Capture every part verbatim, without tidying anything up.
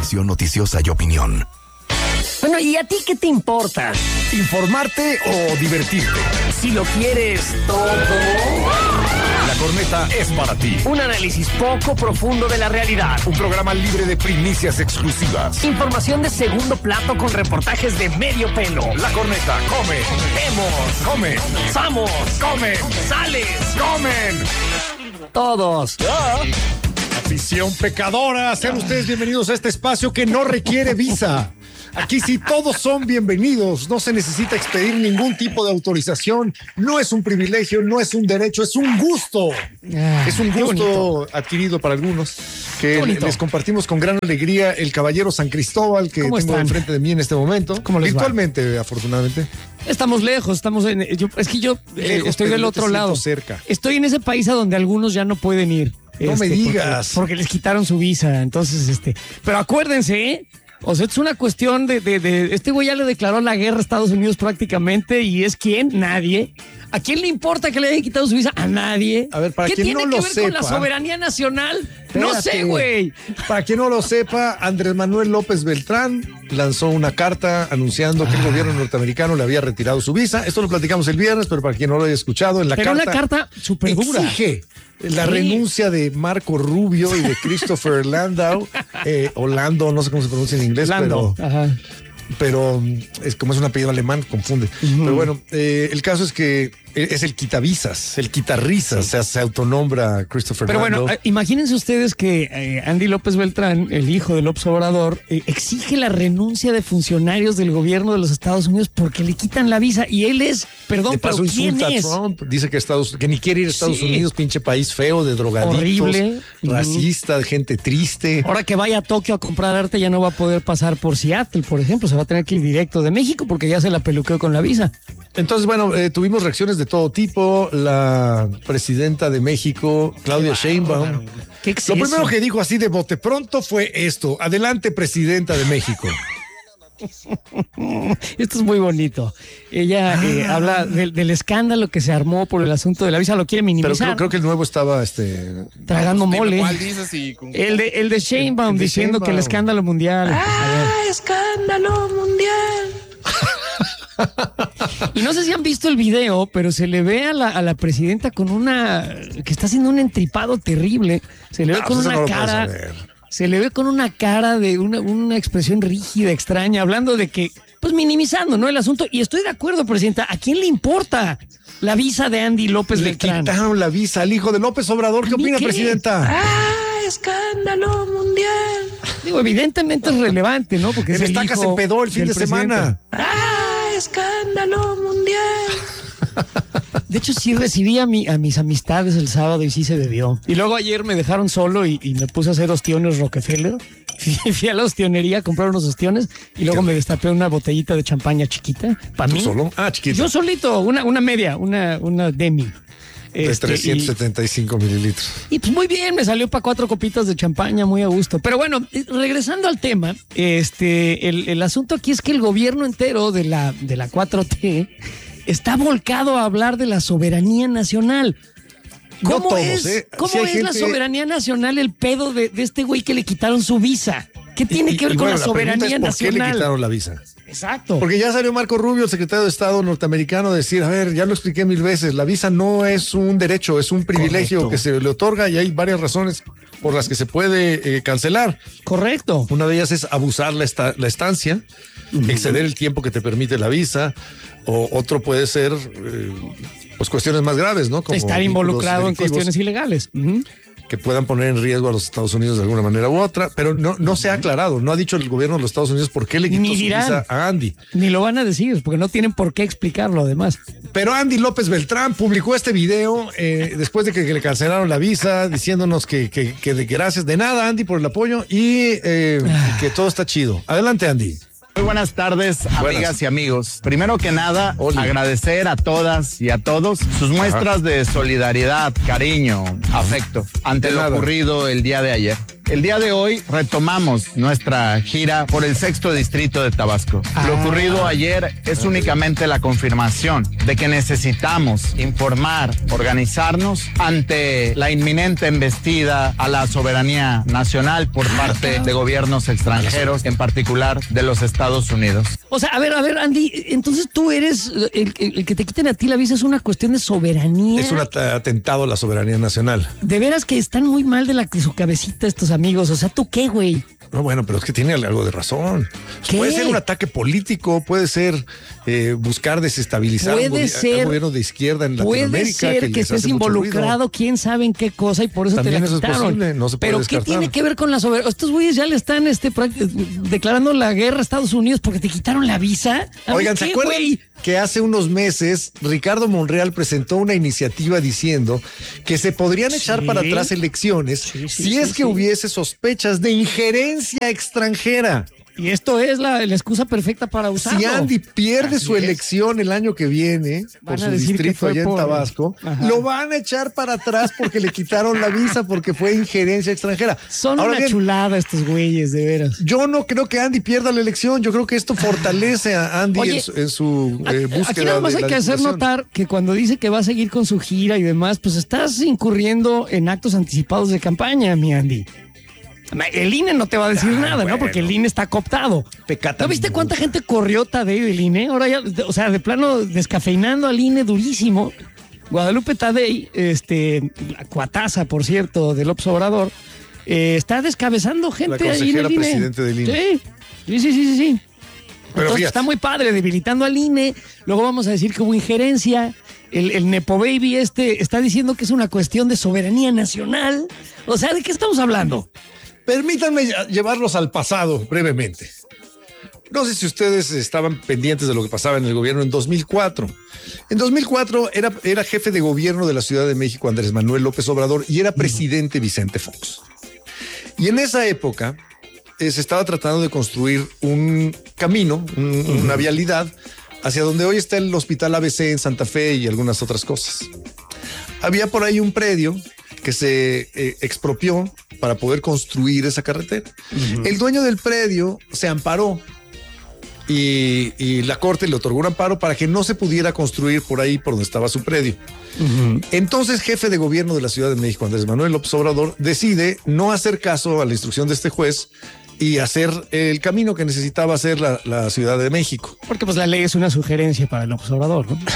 información noticiosa y opinión. Bueno, ¿y a ti qué te importa? ¿Informarte o divertirte? Si lo quieres todo. La corneta es para ti. Un análisis poco profundo de la realidad. Un programa libre de primicias exclusivas. Información de segundo plato con reportajes de medio pelo. La corneta come. Vemos. Come. Vamos. Come. Sales. Comen. Todos. Afición pecadora, sean ustedes bienvenidos a este espacio que no requiere visa. Aquí sí todos son bienvenidos, no se necesita expedir ningún tipo de autorización, no es un privilegio, no es un derecho, es un gusto. Ah, es un gusto adquirido para algunos que les compartimos con gran alegría el caballero San Cristóbal que tengo están? enfrente de mí en este momento. ¿Cómo les Virtualmente, va? Afortunadamente. Estamos lejos, estamos en... Yo, es que yo eh, Lejos, estoy pero del yo te otro siento lado. cerca. Estoy en ese país a donde algunos ya no pueden ir. No este, me digas. Porque, porque les quitaron su visa, entonces, este... Pero acuérdense, ¿eh? O sea, es una cuestión de, de, de... Este güey ya le declaró la guerra a Estados Unidos prácticamente, y es ¿quién? Nadie. ¿A quién le importa que le hayan quitado su visa? A nadie. A ver, para ¿Qué quien tiene no que lo ver sepa, con la soberanía nacional? No Espérate. sé, güey. Para quien no lo sepa, Andrés Manuel López Beltrán lanzó una carta anunciando que el gobierno norteamericano le había retirado su visa. Esto lo platicamos el viernes, pero para quien no lo haya escuchado, en la Pero carta... una carta súper dura. Exige la Sí. renuncia de Marco Rubio y de Christopher Landau, eh, o Lando, no sé cómo se pronuncia en inglés, Lando. pero... Ajá. pero es como es un apellido alemán, confunde. Uh-huh. Pero bueno, eh, el caso es que es el quitavisas, el quitarrisas, sí. o sea, se autonombra Christopher Pero Lando. bueno, imagínense ustedes que eh, Andy López Beltrán, el hijo de López Obrador, eh, exige la renuncia de funcionarios del gobierno de los Estados Unidos porque le quitan la visa y él es, perdón, de paso pero ¿quién insulta es? a Trump, dice que Estados que ni quiere ir a Estados Sí. Unidos, pinche país feo, de drogadictos, horrible, racista, de gente triste. Ahora que vaya a Tokio a comprar arte ya no va a poder pasar por Seattle, por ejemplo, se va a tener que ir directo de México porque ya se la peluqueó con la visa. Entonces, bueno, eh, tuvimos reacciones de todo tipo. La presidenta de México, Claudia Sheinbaum, ¿Qué lo primero que dijo así de bote pronto fue esto: adelante, presidenta de México. Esto es muy bonito. Ella ah. eh, habla del, del escándalo que se armó por el asunto de la visa, lo quiere minimizar. Pero creo, creo que el nuevo estaba este tragando mole. ¿Cuál dices? Y con... El de el de Sheinbaum el de diciendo Sheinbaum. que el escándalo mundial. ¡Ah, escándalo mundial! Y no sé si han visto el video, pero se le ve a la, a la presidenta con una... que está haciendo un entripado terrible. Se le ve no, con pues una no cara... Se le ve con una cara de una, una expresión rígida, extraña, hablando de que... Pues minimizando, ¿no? El asunto. Y estoy de acuerdo, presidenta. ¿A quién le importa la visa de Andy López Le Beltrán? Le quitaron la visa al hijo de López Obrador. ¿Qué opina, qué? presidenta? ¡Ah, escándalo mundial! Digo, evidentemente es relevante, ¿no? Porque en es el Estaca hijo se pedó el fin del de presidente. semana. ¡Ah, escándalo mundial! De hecho, sí recibí a, mi, a mis amistades el sábado y sí se bebió. Y luego ayer me dejaron solo y, y me puse a hacer ostiones Rockefeller. Fui, fui a la ostionería a comprar unos ostiones y luego me destapé una botellita de champaña chiquita. ¿Para mí? ¿Solo? Ah, chiquita. Yo solito, una, una media, una, una demi. De Este, trescientos setenta y cinco y, mililitros. Y pues muy bien, me salió para cuatro copitas de champaña, muy a gusto. Pero bueno, regresando al tema, este, el, el asunto aquí es que el gobierno entero de la, de la cuatro T está volcado a hablar de la soberanía nacional. ¿Cómo, no todos, es, ¿eh? ¿cómo sí es gente... la soberanía nacional el pedo de, de este güey que le quitaron su visa? ¿Qué tiene y, que ver y, con bueno, la soberanía la nacional? ¿Por qué le quitaron la visa? Exacto. Porque ya salió Marco Rubio, el secretario de Estado norteamericano, a decir, a ver, ya lo expliqué mil veces, la visa no es un derecho, es un privilegio Correcto. que se le otorga y hay varias razones por las que se puede eh, cancelar. Correcto. Una de ellas es abusar la, esta, la estancia, uh-huh. exceder el tiempo que te permite la visa, o otro puede ser eh, pues cuestiones más graves, ¿no? Como estar involucrado en cuestiones ilegales. Uh-huh. Que puedan poner en riesgo a los Estados Unidos de alguna manera u otra, pero no, no se ha aclarado, no ha dicho el gobierno de los Estados Unidos por qué le quitó Ni su dirán, visa a Andy. Ni lo van a decir, porque no tienen por qué explicarlo además. Pero Andy López Beltrán publicó este video eh, después de que, que le cancelaron la visa, diciéndonos que, que, que de gracias de nada, Andy, por el apoyo y eh, que todo está chido. Adelante, Andy. Muy buenas tardes, amigas buenas. y amigos. Primero que nada, Oli. agradecer a todas y a todos sus muestras Ajá. de solidaridad, cariño, afecto ante de lo nada. ocurrido el día de ayer. El día de hoy retomamos nuestra gira por el sexto distrito de Tabasco. Ah. Lo ocurrido ayer es únicamente la confirmación de que necesitamos informar, organizarnos ante la inminente embestida a la soberanía nacional por parte de gobiernos extranjeros, en particular de los Estados Unidos. O sea, a ver, a ver, Andy, entonces tú eres el, el, el que te quiten a ti la visa, es una cuestión de soberanía. Es un atentado a la soberanía nacional. De veras que están muy mal de, la, de su cabecita estos amigos. O sea, ¿tú qué, güey? No, bueno, pero es que tiene algo de razón. ¿Qué? Puede ser un ataque político, puede ser eh, buscar desestabilizar puede un, gobi- ser, un gobierno de izquierda en puede Latinoamérica. Puede ser que, que estés involucrado, quién sabe en qué cosa, y por eso también te la eso quitaron. Es posible, no se puede pero descartar. ¿qué tiene que ver con la soberanía? Estos güeyes ya le están este, declarando la guerra a Estados Unidos porque te quitaron la visa. Oigan, ¿se acuerdan wey? que hace unos meses Ricardo Monreal presentó una iniciativa diciendo que se podrían echar sí. para atrás elecciones sí, sí, si sí, es sí, que sí. hubiese sospechas de injerencia extranjera? Y esto es la, la excusa perfecta para usarlo. Si Andy pierde Así su es. elección el año que viene por su distrito allá en Tabasco, Ajá. lo van a echar para atrás porque le quitaron la visa porque fue injerencia extranjera. Son Ahora una bien, chulada estos güeyes, de veras. Yo no creo que Andy pierda la elección. Yo creo que esto fortalece a Andy Oye, en su, en su eh, búsqueda. Aquí nada más hay que hacer notar que cuando dice que va a seguir con su gira y demás, pues estás incurriendo en actos anticipados de campaña, mi Andy. El I N E no te va a decir ah, nada, bueno. ¿no? Porque el I N E está cooptado. Pecata ¿No viste cuánta gente corrió Tadei del I N E? Ahora ya, o sea, de plano descafeinando al I N E durísimo. Guadalupe Tadei, este, la cuataza, por cierto, de López Obrador, eh, está descabezando gente la ahí en el I N E. Presidente del I N E. Sí, sí, sí, sí, sí. Pero Entonces está muy padre, debilitando al I N E. Luego vamos a decir que hubo injerencia. El, el Nepo Baby este está diciendo que es una cuestión de soberanía nacional. O sea, ¿de qué estamos hablando? Permítanme llevarlos al pasado brevemente. No sé si ustedes estaban pendientes de lo que pasaba en el gobierno en dos mil cuatro. En dos mil cuatro era, era jefe de gobierno de la Ciudad de México Andrés Manuel López Obrador y era presidente Vicente Fox. Y en esa época eh, se estaba tratando de construir un camino, un, uh-huh. una vialidad hacia donde hoy está el Hospital A B C en Santa Fe y algunas otras cosas. Había por ahí un predio que se eh, expropió para poder construir esa carretera. Uh-huh. El dueño del predio se amparó y, y la corte le otorgó un amparo para que no se pudiera construir por ahí por donde estaba su predio. Uh-huh. Entonces, jefe de gobierno de la Ciudad de México, Andrés Manuel López Obrador, decide no hacer caso a la instrucción de este juez y hacer el camino que necesitaba hacer la, la Ciudad de México. Porque pues la ley es una sugerencia para López Obrador, ¿no?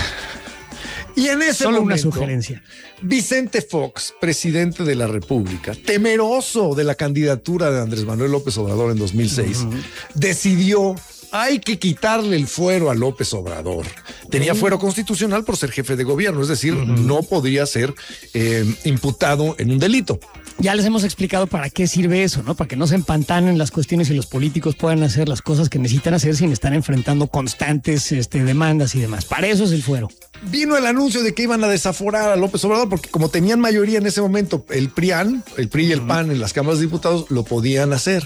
Y en ese Solo momento, una sugerencia. Vicente Fox, presidente de la República, temeroso de la candidatura de Andrés Manuel López Obrador en dos mil seis, uh-huh. decidió, hay que quitarle el fuero a López Obrador. Tenía uh-huh. fuero constitucional por ser jefe de gobierno, es decir, uh-huh. no podría ser eh, imputado en un delito. Ya les hemos explicado para qué sirve eso, ¿no? Para que no se empantanen las cuestiones y los políticos puedan hacer las cosas que necesitan hacer sin estar enfrentando constantes este, demandas y demás. Para eso es el fuero. Vino el anuncio de que iban a desaforar a López Obrador porque como tenían mayoría en ese momento, el PRIAN, el P R I y el P A N en las cámaras de diputados lo podían hacer.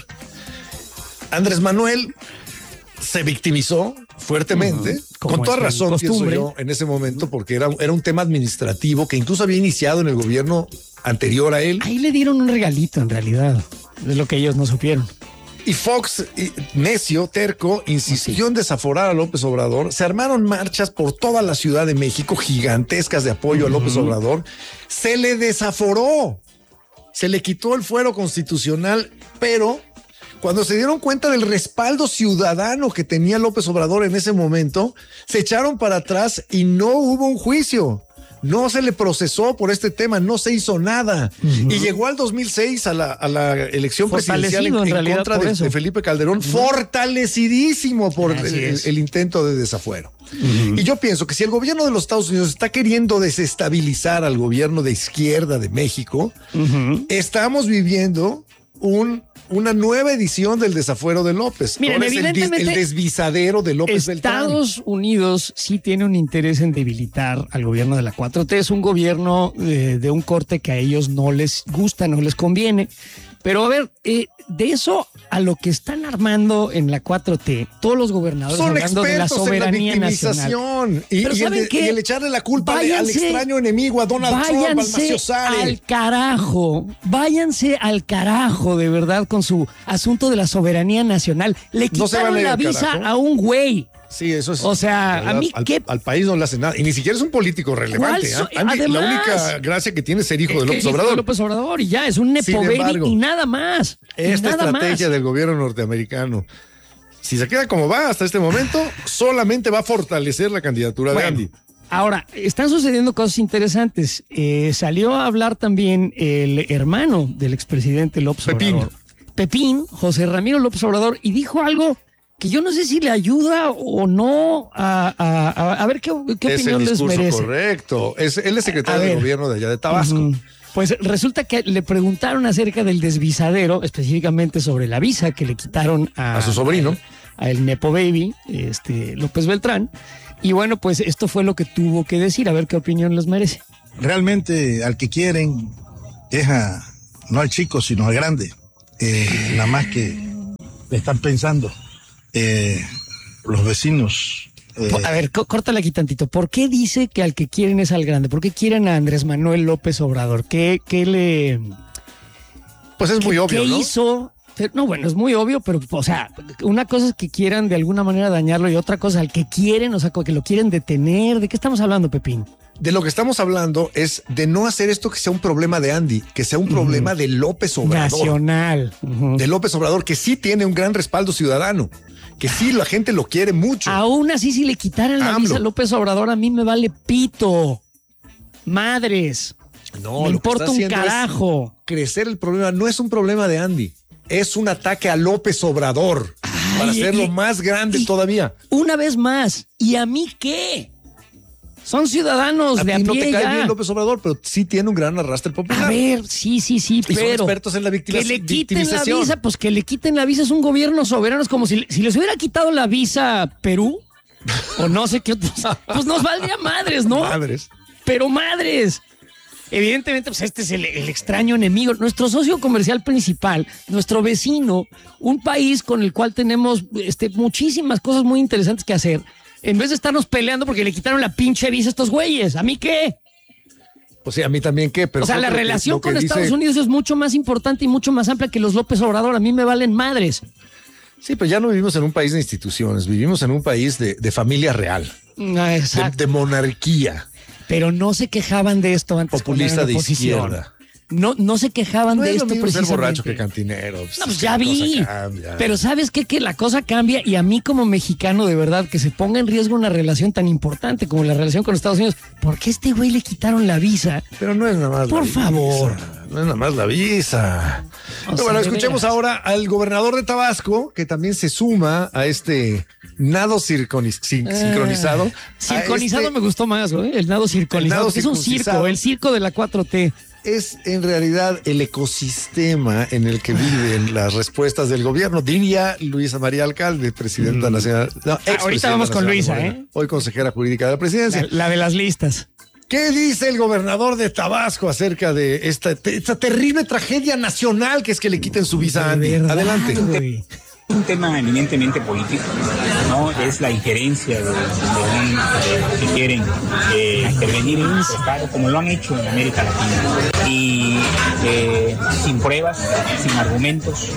Andrés Manuel se victimizó fuertemente, uh-huh. con toda razón, pienso yo, en ese momento, porque era, era un tema administrativo que incluso había iniciado en el gobierno anterior a él. Ahí le dieron un regalito, en realidad, de lo que ellos no supieron. Y Fox, necio, terco, insistió sí. en desaforar a López Obrador. Se armaron marchas por toda la Ciudad de México, gigantescas de apoyo uh-huh. a López Obrador. Se le desaforó, se le quitó el fuero constitucional, pero cuando se dieron cuenta del respaldo ciudadano que tenía López Obrador en ese momento, se echaron para atrás y no hubo un juicio. No se le procesó por este tema, no se hizo nada. Uh-huh. Y llegó al dos mil seis a la, a la elección presidencial en, en, en contra de, de Felipe Calderón, uh-huh. fortalecidísimo por el, el, el intento de desafuero. Uh-huh. Y yo pienso que si el gobierno de los Estados Unidos está queriendo desestabilizar al gobierno de izquierda de México, uh-huh. estamos viviendo un una nueva edición del desafuero de López. Miren, Ahora evidentemente, es el, el desvisadero de López Beltrán. Estados Unidos sí tiene un interés en debilitar al gobierno de la cuatro T. Es un gobierno de, de un corte que a ellos no les gusta, no les conviene. Pero a ver, eh, de eso a lo que están armando en la cuatro T, todos los gobernadores son hablando de la soberanía en la nacional. Y, Pero y, ¿saben el, qué? y el echarle la culpa Váyanse, al extraño enemigo, a Donald Trump, al váyanse mafiosare. al carajo, váyanse al carajo, de verdad, con su asunto de la soberanía nacional. Le No se van quitaron a ir la al visa carajo. a un güey. Sí, eso es. O sea, ¿verdad? a mí al, qué... al país no le hace nada. Y ni siquiera es un político relevante. ¿Cuál so- ¿eh? Andy, Además- la única gracia que tiene es ser hijo de López Hijo de Obrador. López Obrador y ya, es un nepo Sin baby embargo, y nada más. y Esta nada estrategia más. del gobierno norteamericano, si se queda como va hasta este momento, solamente va a fortalecer la candidatura Bueno, de Andy. ahora, están sucediendo cosas interesantes. Eh, salió a hablar también el hermano del expresidente López Pepín. Obrador. Pepín, José Ramiro López Obrador, y dijo algo que yo no sé si le ayuda o no a, a, a, a ver qué, qué Es opinión el les discurso merece. correcto. Es, él es secretario A de ver. gobierno de allá de Tabasco. Ujú. Pues resulta que le preguntaron acerca del desvisadero, específicamente sobre la visa que le quitaron a, A su sobrino. a el Nepo Baby, este López Beltrán. Y bueno, pues esto fue lo que tuvo que decir, a ver qué opinión les merece. Realmente al que quieren es a, no al chico, sino al grande. Eh, nada más que le están pensando eh, los vecinos. eh, A ver, có- córtale aquí tantito. ¿Por qué dice que al que quieren es al grande? ¿Por qué quieren a Andrés Manuel López Obrador? ¿Qué, qué le... Pues es muy ¿Qué- obvio, ¿Qué ¿no? hizo? Pero, no, bueno, es muy obvio, pero, o sea, una cosa es que quieran de alguna manera dañarlo y otra cosa al que quieren, o sea, que lo quieren detener. ¿De qué estamos hablando, Pepín? De lo que estamos hablando es de no hacer esto que sea un problema de Andy, que sea un problema de López Obrador. Nacional. Ujú. De López Obrador, que sí tiene un gran respaldo ciudadano, que sí la gente lo quiere mucho. Aún así, si le quitaran la AMLO. visa a López Obrador, a mí me vale pito. Madres. No, me lo que importa está un haciendo es carajo. crecer el problema. No es un problema de Andy, es un ataque a López Obrador para Ay, hacerlo y- más grande y- todavía. Una vez más. ¿Y a mí qué? Son ciudadanos A de a ti no pie te cae ya. bien López Obrador, pero sí tiene un gran arrastre popular. A ver, sí, sí, sí, Y son pero expertos en la victima- que le quiten la victimización. visa, pues que le quiten la visa, es un gobierno soberano, es como si, si les hubiera quitado la visa a Perú, o no sé qué otros, pues nos valdría madres, ¿no? Madres. Pero madres. Evidentemente, pues este es el, el extraño enemigo, nuestro socio comercial principal, nuestro vecino, un país con el cual tenemos este, muchísimas cosas muy interesantes que hacer. En vez de estarnos peleando porque le quitaron la pinche visa a estos güeyes, ¿a mí qué? Pues sí, a mí también qué, pero O sea, creo la que lo que- relación lo que con dice- Estados Unidos es mucho más importante y mucho más amplia que los López Obrador. A mí me valen madres. Sí, pero ya no vivimos en un país de instituciones, vivimos en un país de, de familia real, Ah, de, exacto. de monarquía, Pero no se quejaban de esto antes. populista cuando de eran oposición. izquierda. No, no se quejaban No de es lo esto mismo ser precisamente. borracho que cantinero. No, pues es ya que la vi. cosa cambia. Pero ¿sabes qué? Que la cosa cambia y a mí como mexicano, de verdad, que se ponga en riesgo una relación tan importante como la relación con Estados Unidos. ¿Por qué a este güey le quitaron la visa? Pero no es nada más Por la visa, favor. no es nada más la visa. O Pero sea, bueno, de escuchemos veras. ahora al gobernador de Tabasco, que también se suma a este nado circoniz- sin- sincronizado. Ah, A Circonizado este- me gustó más, güey. El nado circonizado. El nado que es un circuncisado. circo, el circo de la cuatro T. Es en realidad el ecosistema en el que viven las respuestas del gobierno, diría Luisa María Alcalde, presidenta nacional. No, expresidenta Mm. ahorita vamos con nacional de Luisa, Morena, ¿eh? Hoy consejera jurídica de la presidencia. La, la de las listas. ¿Qué dice el gobernador de Tabasco acerca de esta, esta terrible tragedia nacional que es que le quiten su visa a Andy? De verdad, Adelante. güey. Es un tema eminentemente político, ¿no? Es la injerencia de, de un, de- que quieren eh, intervenir en nuestro estado, como lo han hecho en América Latina. Y eh, sin pruebas, sin argumentos,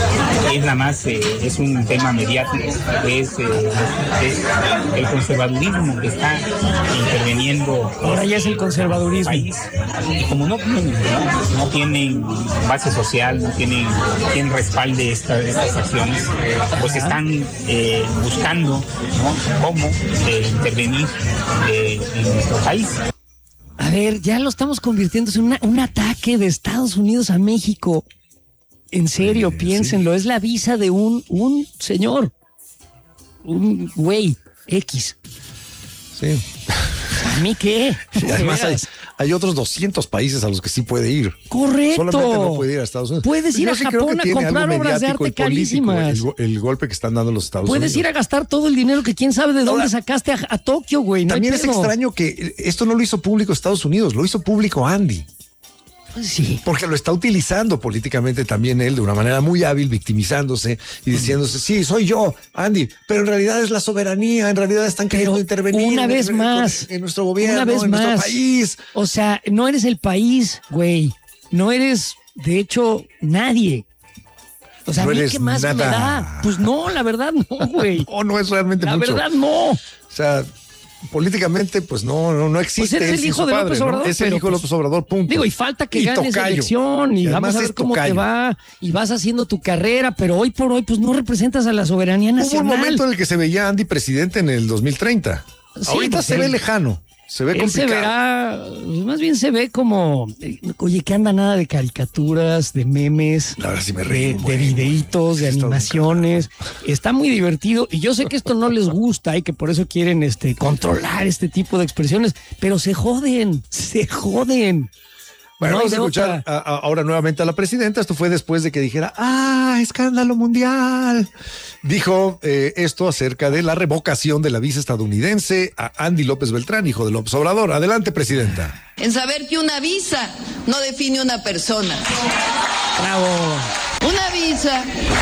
es la más, eh, es un tema mediático, es, eh, es el conservadurismo que está interviniendo. Ahora ya es el conservadurismo. País. Y como no tienen, ¿no? no tienen base social, no tienen quien respalde esta- estas acciones, pues están eh, buscando, ¿no? cómo eh, intervenir eh, en nuestro país. A ver, ya lo estamos convirtiendo en una- un ataque de Estados Unidos a México. En serio, piénsenlo. Es la visa de un, un señor. Un güey X. Sí. ¿A mí qué? Y además De hay, veras. hay otros doscientos países a los que sí puede ir. Correcto. Solamente no puede ir a Estados Unidos. Puedes ir Yo a sí creo Japón que a tiene comprar algo obras de mediático arte y político carísimas. El, go- el golpe que están dando los Estados Puedes Unidos. ir a gastar todo el dinero que quién sabe de dónde Ahora, sacaste a, a Tokio, güey. No hay También es pedo. extraño que esto no lo hizo público Estados Unidos, lo hizo público Andy. Sí. Porque lo está utilizando políticamente también él de una manera muy hábil, victimizándose y diciéndose, sí, soy yo, Andy, pero en realidad es la soberanía, en realidad están queriendo Pero intervenir una en, vez en, más, en nuestro gobierno, una vez en más. nuestro país. O sea, no eres el país, güey. No eres, de hecho, nadie. O sea, No ¿a mí eres qué más me nada. da? Pues no, la verdad no, güey. No, no es realmente La mucho. verdad no. O sea, políticamente, pues no, no, no existe. Pues eres el sin hijo su de padre, López ¿no? Obrador, Es el pero, hijo de pues, López Obrador, punto. Digo, y falta que Y ganes tocayo. elección y, Y vamos además a ver es cómo te tocayo. va y vas haciendo tu carrera, pero hoy por hoy pues no representas a la soberanía Hubo un nacional. momento en el que se veía a Andy presidente en el dos mil treinta. Sí, Ahorita pues se él- ve lejano, se ve Él complicado. se verá, pues, más bien se ve como, eh, oye, que anda nada de caricaturas, de memes, La verdad sí me de, reí, de güey. videitos, de Está un animaciones. Está muy divertido y yo sé que esto no les gusta y que por eso quieren este, controlar este tipo de expresiones, pero se joden, se joden. Bueno, No hay vamos a de escuchar otra. a- a- ahora nuevamente a la presidenta. Esto fue después de que dijera, ah, escándalo mundial. Dijo eh, esto acerca de la revocación de la visa estadounidense a Andy López Beltrán, hijo de López Obrador. Adelante, presidenta. En saber que una visa no define una persona. Bravo. Una visa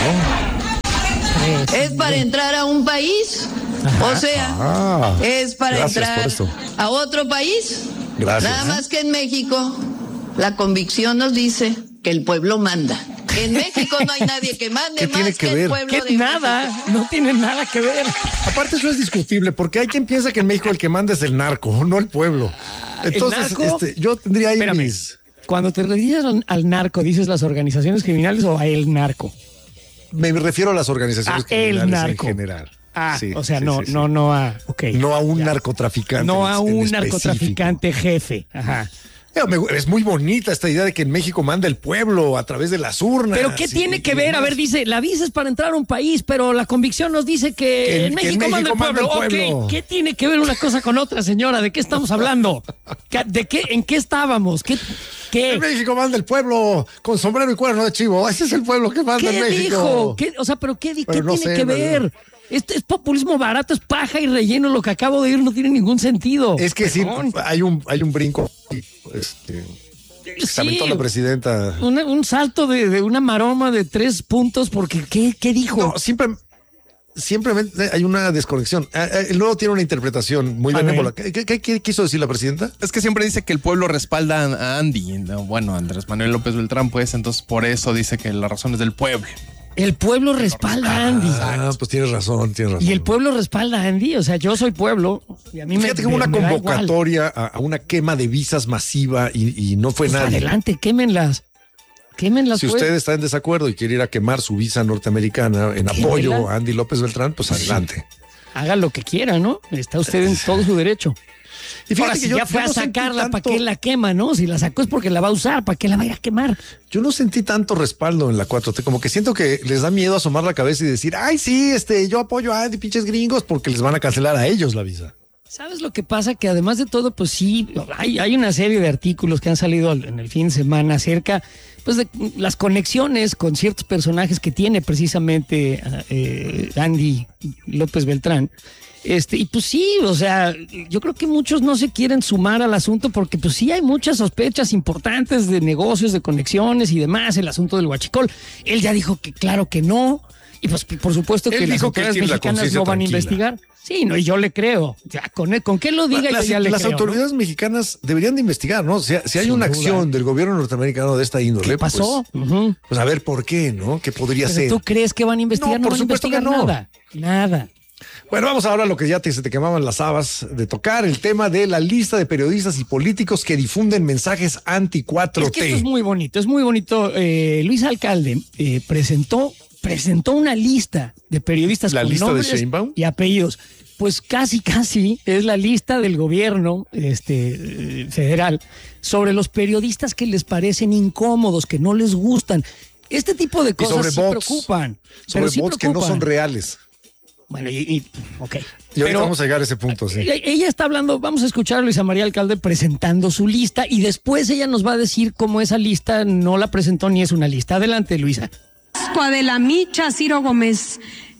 es para entrar a un país, o sea, Ah, es para gracias por entrar esto. a otro país. Gracias. Nada más que en México la convicción nos dice que el pueblo manda. En México no hay nadie que mande ¿Qué más tiene que, que el ver? pueblo Que de nada, México. no tiene nada que ver. Aparte, eso es discutible, porque hay quien piensa que en México el que manda es el narco, no el pueblo. Entonces, narco? este, yo tendría ahí Espérame. mis... Cuando te refieres al, al narco, ¿dices las organizaciones criminales o a el narco? Me refiero a las organizaciones A el criminales narco. en general. Ah, Sí, o sea, sí, no, sí, sí. no, no a, ok. No a un narcotraficante. No a en un específico. narcotraficante jefe. Ajá. Eh, me- Es muy bonita esta idea de que en México manda el pueblo a través de las urnas. Pero ¿qué y- tiene y que ver? A demás. ver, dice, la visa es para entrar a un país, pero la convicción nos dice que, Que- en que en México, manda, México el manda pueblo. el pueblo. Ok, ¿qué tiene que ver una cosa con otra, señora? ¿De qué estamos hablando? ¿Qué- ¿De qué, en qué estábamos? ¿Qué? ¿Qué? En México manda el pueblo con sombrero y cuerno de chivo. Ese es el pueblo que manda ¿Qué en México. dijo? ¿Qué, o sea, pero ¿qué, di- Pero qué no tiene sé, que no, ver? Este es populismo barato, es paja y relleno. Lo que acabo de ir no tiene ningún sentido. Es que sí, Perdón. hay un, hay un brinco. Este, que se aventó Sí, la presidenta. una- un salto de, de una maroma de tres puntos, porque ¿qué, qué dijo? No, siempre, simplemente hay una desconexión. Ah, ah, El nuevo tiene una interpretación muy A benévola. ver. ¿Qué, qué- qué quiso decir la presidenta? Es que siempre dice que el pueblo respalda a Andy, no, bueno, Andrés Manuel López Beltrán, pues entonces por eso dice que la razón es del pueblo. El pueblo respalda a Andy. Ah, pues tienes razón, tienes razón. Y el pueblo respalda a Andy. O sea, yo soy pueblo. Y a mí me, Fíjate que me- hubo una me da igual. convocatoria a, a una quema de visas masiva y, y no fue Pues nadie. adelante, quémenlas. Quémenlas. Si pues. usted está en desacuerdo y quiere ir a quemar su visa norteamericana en apoyo Quémela. a Andy López Beltrán, pues adelante. Haga lo que quiera, ¿no? Está usted en todo su derecho. Y Ahora, fíjate si que yo, ya fue yo a no sentí sacarla, ¿para tanto- qué la quema, no? Si la sacó es porque la va a usar, ¿para qué la va a ir a quemar? Yo no sentí tanto respaldo en la cuatro T, como que siento que les da miedo asomar la cabeza y decir, ay, sí, este, yo apoyo a Andy, pinches gringos, porque les van a cancelar a ellos la visa. ¿Sabes lo que pasa? Que además de todo, pues sí, hay, hay una serie de artículos que han salido en el fin de semana acerca pues, de las conexiones con ciertos personajes que tiene precisamente eh, Andy López Beltrán. Este, y pues sí, o sea, yo creo que muchos no se quieren sumar al asunto porque pues sí hay muchas sospechas importantes de negocios, de conexiones y demás, el asunto del huachicol. Él ya dijo que claro que no, y pues por supuesto Él que las dijo que él autoridades tiene la mexicanas conciencia lo van a tranquila. investigar. Sí, no, y yo le creo. Ya, con, con que lo diga, las yo ya le las creo. autoridades mexicanas deberían de investigar, ¿no? O sea, si hay Sin una duda. acción del gobierno norteamericano de esta índole, ¿no? ¿Qué pasó? Pues, Ujú. pues a ver por qué, ¿no? ¿Qué podría Pero ser? ¿tú crees que van a investigar? No, No, por van a supuesto que investigar no. nada. Nada. Bueno, vamos ahora a lo que ya te, se te quemaban las habas de tocar, el tema de la lista de periodistas y políticos que difunden mensajes anti cuatro T. Es que esto es muy bonito, es muy bonito. Eh, Luis Alcalde eh, presentó, presentó una lista de periodistas ¿La con lista de nombres Sheinbaum? y apellidos. Pues casi, casi es la lista del gobierno este, eh, federal sobre los periodistas que les parecen incómodos, que no les gustan. Este tipo de Y sobre cosas sí bots, preocupan. sobre pero sí bots que no preocupan. son reales. Bueno, y, y ok. Y ahorita Pero- vamos a llegar a ese punto, sí. Ella, ella está hablando, vamos a escuchar a Luisa María Alcalde presentando su lista y después ella nos va a decir cómo esa lista no la presentó ni es una lista. Adelante, Luisa. Adela Micha, Ciro Gómez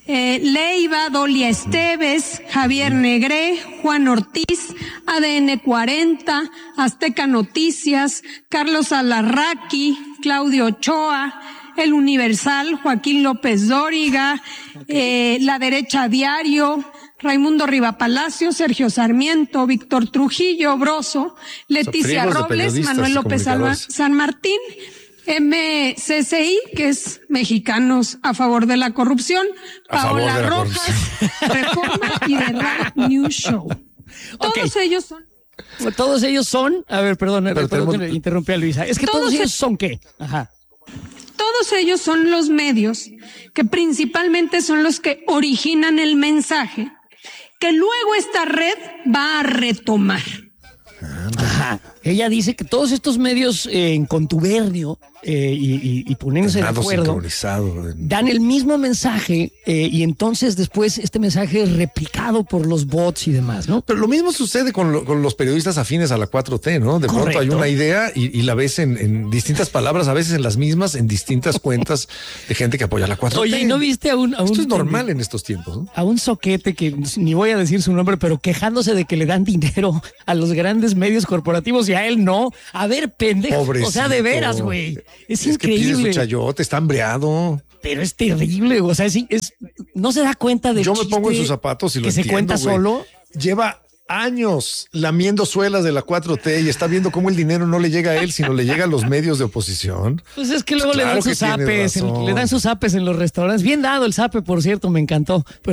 Eh, Leiva, Dolia Esteves, Javier Negré, Juan Ortiz, A D N cuarenta, Azteca Noticias, Carlos Alarraqui, Claudio Ochoa, El Universal, Joaquín López Dóriga, eh, La Derecha Diario, Raimundo Rivapalacio, Sergio Sarmiento, Víctor Trujillo, Broso, Leticia Robles, Manuel López Alba, San Martín, M C C I, que es Mexicanos a favor de la corrupción, Paola la Rojas, Reforma y The Right News Show. Todos okay. ellos son... Todos ellos son... A ver, perdón, perdón tenemos... que interrumpí a Luisa. Es que todos, todos ellos es... son ¿qué? Ajá. Todos ellos son los medios que principalmente son los que originan el mensaje que luego esta red va a retomar. Ajá. Ella dice que todos estos medios eh, en contubernio eh, y, y, y poniéndose de acuerdo dan el mismo mensaje eh, y entonces después este mensaje es replicado por los bots y demás, ¿no? Pero lo mismo sucede con, lo, con los periodistas afines a la cuatro T, ¿no? De Correcto. Pronto hay una idea y, y la ves en, en distintas palabras, a veces en las mismas, en distintas cuentas de gente que apoya la cuatro T. Oye, ¿no viste a un... A un Esto es normal en estos tiempos, ¿no? A un soquete que ni voy a decir su nombre, pero quejándose de que le dan dinero a los grandes medios corporativos y a él no. A ver, pendejo. Pobrecito. O sea, de veras, güey. Es, es increíble. Que pide su chayote, está hambreado. Pero es terrible, o sea, es, es, no se da cuenta de Yo me pongo en sus zapatos y lo que entiendo, se cuenta güey. solo. Lleva años lamiendo suelas de la cuatro T y está viendo cómo el dinero no le llega a él, sino le llega a los medios de oposición. Pues es que luego pues claro le dan sus zapes, le dan sus zapes en los restaurantes. Bien dado el zape, por cierto, me encantó. Pero